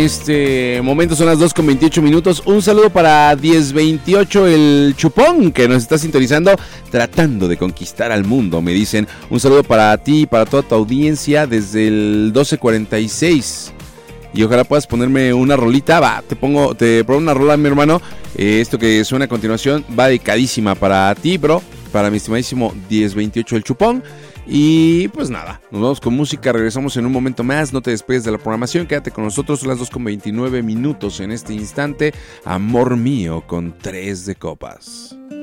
Este momento son las 2:28. Un saludo para 1028 el chupón que nos está sintonizando, tratando de conquistar al mundo, me dicen. Un saludo para ti y para toda tu audiencia desde el 12:46. Y ojalá puedas ponerme una rolita. Va, te pongo una rola, mi hermano. Esto que suena a continuación va dedicadísima para ti, bro. Para mi estimadísimo 1028 el chupón. Y pues nada, nos vamos con música, regresamos en un momento más, no te despegues de la programación, quédate con nosotros, son las 2:29 en este instante, Amor Mío con 3 de copas.